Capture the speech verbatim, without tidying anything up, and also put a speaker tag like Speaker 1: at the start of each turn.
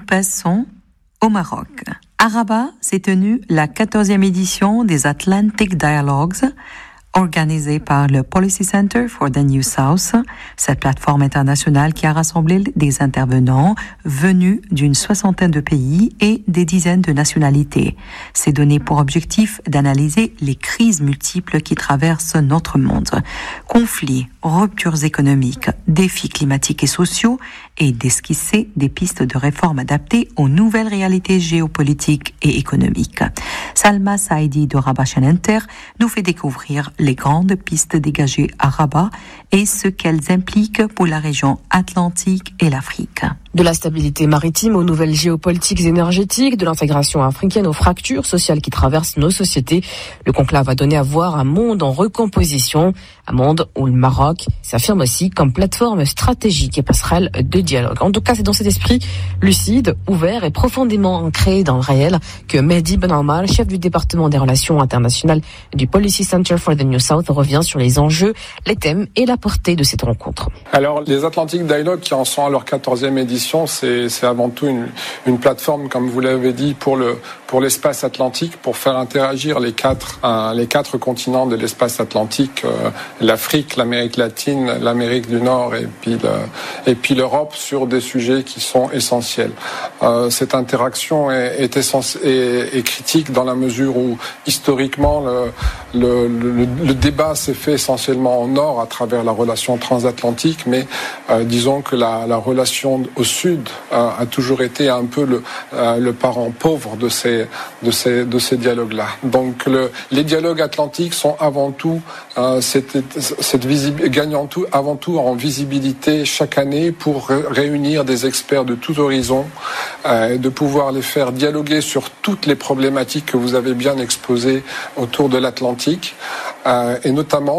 Speaker 1: passons au Maroc. À Rabat s'est tenue la quatorzième édition des Atlantic Dialogues, organisée par le Policy Center for the New South, cette plateforme internationale qui a rassemblé des intervenants venus d'une soixantaine de pays et des dizaines de nationalités. C'est donné pour objectif d'analyser les crises multiples qui traversent notre monde. Conflits, ruptures économiques, défis climatiques et sociaux, et d'esquisser des pistes de réforme adaptées aux nouvelles réalités géopolitiques et économiques. Salma Saidi de Rabat Chaîne Inter nous fait découvrir les grandes pistes dégagées à Rabat et ce qu'elles impliquent pour la région atlantique et l'Afrique.
Speaker 2: De la stabilité maritime aux nouvelles géopolitiques énergétiques, de l'intégration africaine aux fractures sociales qui traversent nos sociétés, le conclave a donné à voir un monde en recomposition, un monde où le Maroc s'affirme aussi comme plateforme stratégique et passerelle de dialogue. En tout cas, c'est dans cet esprit lucide, ouvert et profondément ancré dans le réel que Mehdi Ben Omar, chef du département des relations internationales du Policy Center for the New South, revient sur les enjeux, les thèmes et la portée de cette rencontre.
Speaker 3: Alors, les Atlantic Dialogue qui en sont à leur quatorzième édition, C'est, c'est avant tout une, une plateforme, comme vous l'avez dit, pour le pour l'espace atlantique, pour faire interagir les quatre euh, les quatre continents de l'espace atlantique, euh, l'Afrique, l'Amérique latine, l'Amérique du Nord et puis le, et puis l'Europe sur des sujets qui sont essentiels. Euh, cette interaction est, est, essenti- est, est critique dans la mesure où historiquement le le, le, le débat s'est fait essentiellement au nord à travers la relation transatlantique, mais euh, disons que la, la relation au sud euh, a toujours été un peu le, euh, le parent pauvre de ces, de ces, de ces dialogues-là. Donc le, les dialogues atlantiques sont avant tout, euh, cette, cette visib- gagnant tout, avant tout en visibilité chaque année pour ré- réunir des experts de tout horizon, euh, de pouvoir les faire dialoguer sur toutes les problématiques que vous avez bien exposées autour de l'Atlantique, euh, et notamment